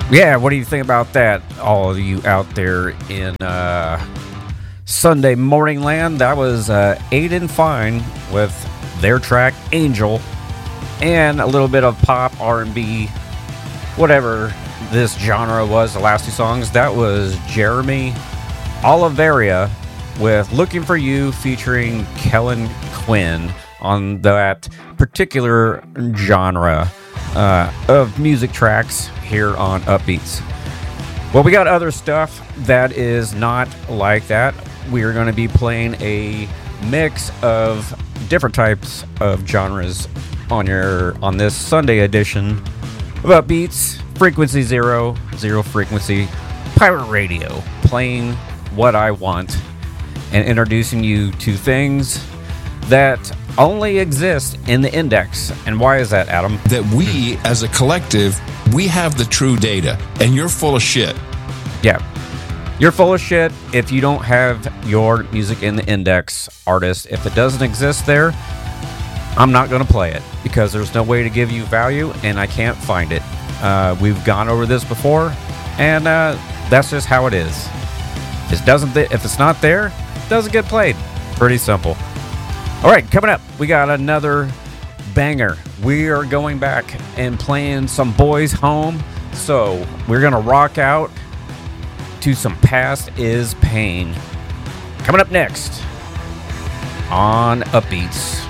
Yeah, what do you think about that? All of you out there in Sunday morning land. That was Aiden Fine with their track Angel, and a little bit of pop, R&B, whatever this genre was. The last two songs, that was Jeremy Oliveira with Looking For You featuring Kellen Quinn on that particular genre of music tracks here on Upbeats. Well, we got other stuff that is not like that. We are going to be playing a mix of different types of genres on this Sunday edition of Upbeats. Frequency zero frequency, pirate radio, playing what I want and introducing you to things that only exist in the index. And why is that, Adam? That we, as a collective, we have the true data, and you're full of shit. Yeah. You're full of shit if you don't have your music in the index, artist. If it doesn't exist there, I'm not going to play it because there's no way to give you value, and I can't find it. We've gone over this before, and that's just how it is. If it's not there, it doesn't get played. Pretty simple. All right, coming up, we got another banger. We are going back and playing some Boys Home. So we're going to rock out to some Past Is Pain. Coming up next on Upbeats.